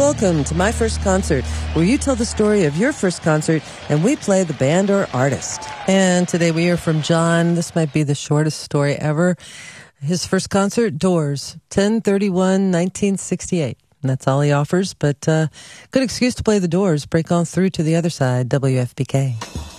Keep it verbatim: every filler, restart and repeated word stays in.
Welcome to My First Concert, where you tell the story of your first concert and we play the band or artist. And today we hear from John. This might be the shortest story ever. His first concert, Doors, ten thirty-one nineteen sixty-eight. And that's all he offers, but uh, good excuse to play the Doors. Break on through to the other side, W F P K.